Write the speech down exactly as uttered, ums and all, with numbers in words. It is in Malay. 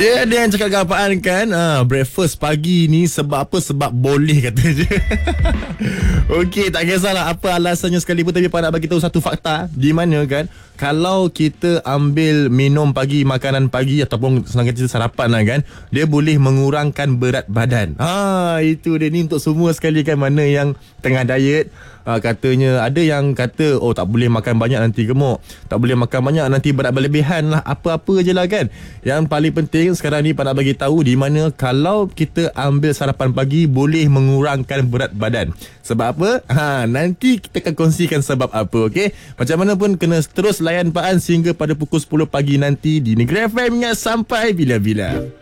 Ya, dia yang cakap dengan apaan kan, ah, breakfast pagi ni sebab apa? Sebab boleh kata je. Okey, tak kisahlah apa alasannya sekalipun, tapi Pak nak bagi tahu satu fakta di mana kan, kalau kita ambil minum pagi, makanan pagi ataupun senang kata sarapan lah kan, dia boleh mengurangkan berat badan. Ha, itu dia ni untuk semua sekali kan, mana yang tengah diet. Ha, katanya ada yang kata oh tak boleh makan banyak nanti gemuk, tak boleh makan banyak nanti berat berlebihan lah, apa-apa je lah kan. Yang paling penting sekarang ni Pak nak bagi tahu di mana kalau kita ambil sarapan pagi boleh mengurangkan berat badan. Sebab apa? Ha, nanti kita akan kongsikan sebab apa, okey? Macam mana pun kena terus layan Pak An sehingga pada pukul sepuluh pagi nanti di Negeri F M. Ingat sampai bila-bila.